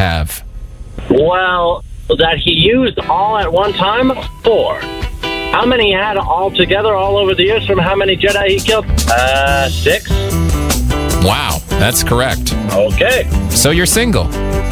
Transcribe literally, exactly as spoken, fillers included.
have? Well, that he used all at one time? Four. How many he had all together all over the years from how many Jedi he killed? Uh, six. Wow, that's correct. Okay. So you're single.